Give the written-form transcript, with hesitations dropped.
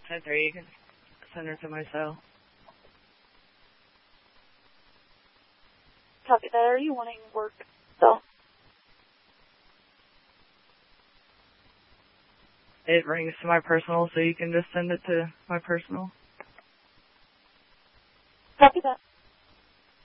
10-3, you can send her to my cell. Copy that. Are you wanting work cell? It rings to my personal, so you can just send it to my personal. Copy that.